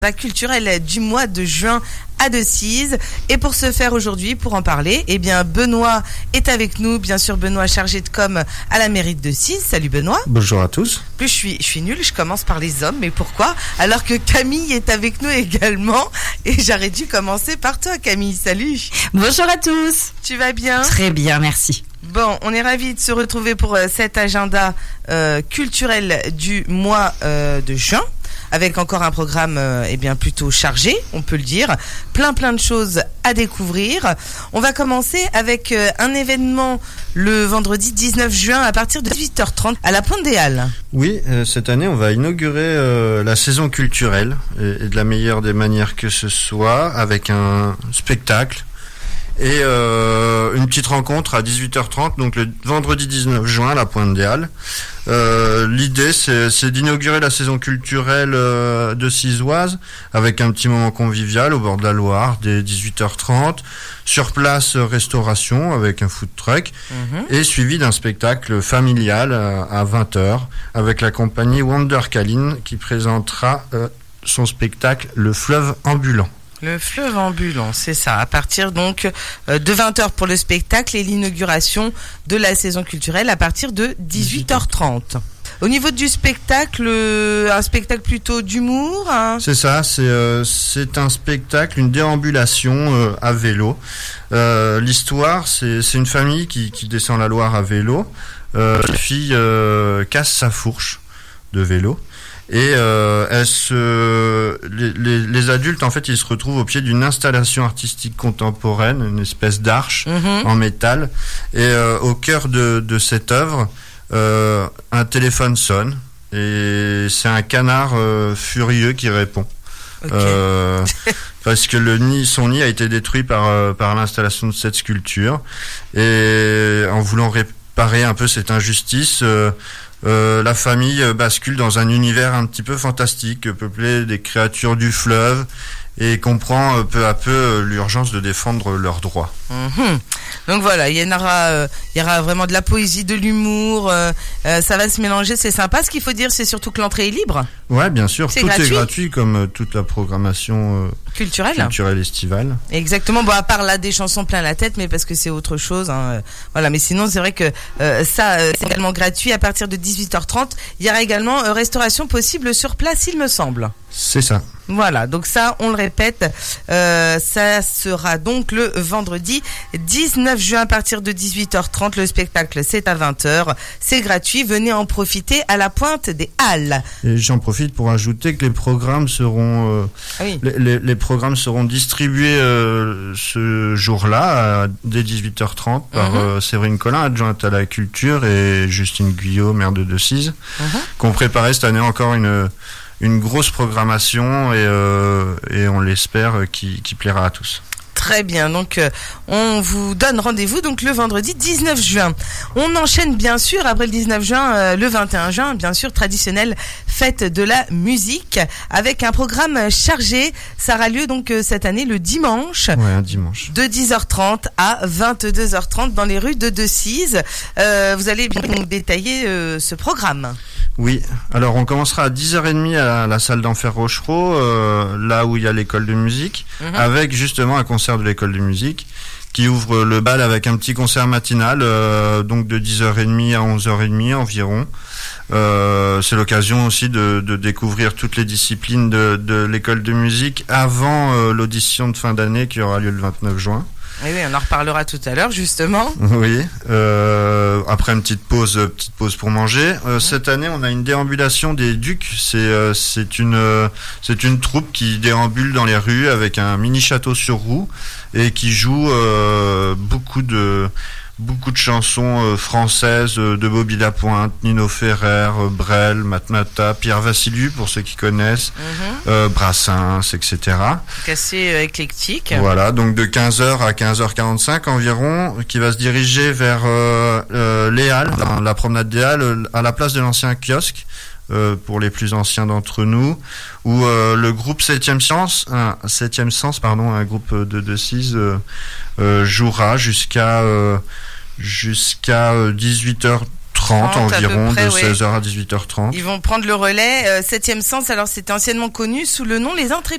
culturelle du mois de juin à Decize. Et pour ce faire aujourd'hui, pour en parler, eh bien Benoît est avec nous. Bien sûr, Benoît chargé de com à la mairie de Decize. Salut Benoît. Bonjour à tous. Plus je suis nulle, je commence par les hommes, mais pourquoi? Alors que Camille est avec nous également. Et j'aurais dû commencer par toi, Camille. Salut. Bonjour à tous. Tu vas bien? Très bien, merci. Bon, on est ravis de se retrouver pour cet agenda culturel du mois de juin, avec encore un programme plutôt chargé, on peut le dire. Plein de choses à découvrir. On va commencer avec un événement le vendredi 19 juin à partir de 18h30 à la Pointe des Halles. Oui, cette année, on va inaugurer la saison culturelle et de la meilleure des manières que ce soit, avec un spectacle et une petite rencontre à 18h30, donc le vendredi 19 juin à la Pointe des Halles. L'idée, c'est d'inaugurer la saison culturelle de Cizoise avec un petit moment convivial au bord de la Loire dès 18h30. Sur place, restauration avec un food truck et suivi d'un spectacle familial à 20h avec la compagnie Wonder Caline qui présentera son spectacle Le Fleuve Ambulant. Le fleuve ambulant, c'est ça. À partir donc de 20h pour le spectacle et l'inauguration de la saison culturelle à partir de 18h30. Au niveau du spectacle, un spectacle plutôt d'humour, hein. C'est ça, c'est un spectacle, une déambulation à vélo. L'histoire, c'est une famille qui descend la Loire à vélo. La fille casse sa fourche de vélo. Et les adultes, en fait, ils se retrouvent au pied d'une installation artistique contemporaine, une espèce d'arche en métal. Et au cœur de cette œuvre, un téléphone sonne. Et c'est un canard furieux qui répond. Okay. Parce que son nid a été détruit par l'installation de cette sculpture. Et en voulant réparer un peu cette injustice, la famille bascule dans un univers un petit peu fantastique, peuplé des créatures du fleuve, et comprend peu à peu l'urgence de défendre leurs droits. Donc voilà, il y aura vraiment de la poésie, de l'humour, ça va se mélanger, c'est sympa. Ce qu'il faut dire, c'est surtout que l'entrée est libre. Ouais, bien sûr, tout est gratuit comme toute la programmation culturelle estivale. Exactement, bon, à part là des chansons plein la tête, mais parce que c'est autre chose, hein. Voilà, mais sinon c'est vrai que c'est également gratuit à partir de 18h30. Il y aura également restauration possible sur place, il me semble. C'est ça. Voilà, donc ça, on le répète, ça sera donc le vendredi 19 juin à partir de 18h30. Le spectacle, c'est à 20h. C'est gratuit, venez en profiter à la Pointe des Halles. Et j'en profite pour ajouter que les programmes seront les programmes seront distribués ce jour-là dès 18h30 par Séverine Collin, adjointe à la culture, et Justine Guyot, maire de Decize, qu'on préparait cette année encore une grosse programmation et on l'espère qui plaira à tous. Très bien, donc on vous donne rendez-vous donc le vendredi 19 juin. On enchaîne bien sûr après le 19 juin, le 21 juin, bien sûr, traditionnelle fête de la musique avec un programme chargé. Ça aura lieu donc cette année le dimanche. Ouais, un dimanche. De 10h30 à 22h30 dans les rues de Decize. Vous allez bien nous détailler ce programme. Oui, alors on commencera à 10h30 à la salle d'Enfer Rochereau, là où il y a l'école de musique, avec justement un concert de l'école de musique qui ouvre le bal avec un petit concert matinal, donc de 10h30 à 11h30 environ. C'est l'occasion aussi de découvrir toutes les disciplines de l'école de musique avant l'audition de fin d'année qui aura lieu le 29 juin. Oui, on en reparlera tout à l'heure, justement. Oui, après une petite pause pour manger. Cette année, on a une déambulation des Ducs. C'est une troupe qui déambule dans les rues avec un mini château sur roue et qui joue beaucoup de chansons françaises de Bobby Lapointe, Nino Ferrer, Brel, Matmata, Pierre Vassiliou pour ceux qui connaissent, Brassens, etc. Assez éclectique. Voilà, donc de 15h à 15h45 environ, qui va se diriger vers les Halles, la promenade des Halles, à la place de l'ancien kiosque, pour les plus anciens d'entre nous, où le groupe 7e Sens, un groupe de Decize, jouera jusqu'à 18h30 environ, de 16h à 18h30. Ils vont prendre le relais. 7e Sens, alors c'était anciennement connu sous le nom Les Intrépides.